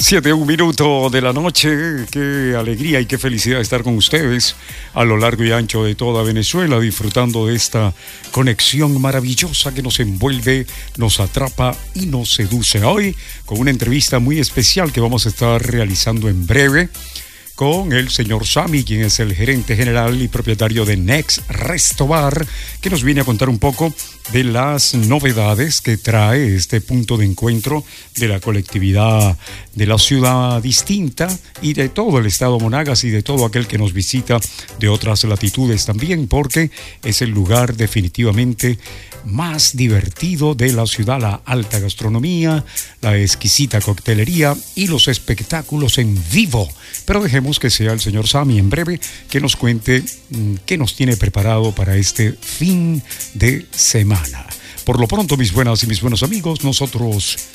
7:01 de la noche. Qué alegría y qué felicidad estar con ustedes a lo largo y ancho de toda Venezuela, disfrutando de esta conexión maravillosa que nos envuelve, nos atrapa y nos seduce. Hoy con una entrevista muy especial que vamos a estar realizando en breve con el señor Sammy, quien es el gerente general y propietario de Next Resto Bar, que nos viene a contar un poco de las novedades que trae este punto de encuentro de la colectividad de la ciudad distinta y de todo el estado Monagas y de todo aquel que nos visita de otras latitudes también, porque es el lugar definitivamente más divertido de la ciudad, la alta gastronomía, la exquisita coctelería y los espectáculos en vivo. Pero dejemos que sea el señor Sammy en breve que nos cuente qué nos tiene preparado para este fin de semana. Por lo pronto, mis buenas y mis buenos amigos, nosotros